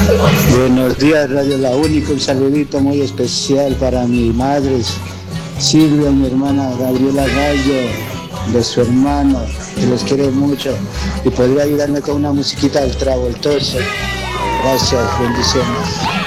Buenos días, Radio La Única. Un saludito muy especial para mi madre Silvia y mi hermana Gabriela Gallo, de su hermano, que los quiere mucho. Y podría ayudarme con una musiquita del Travoltoso. Gracias, bendiciones.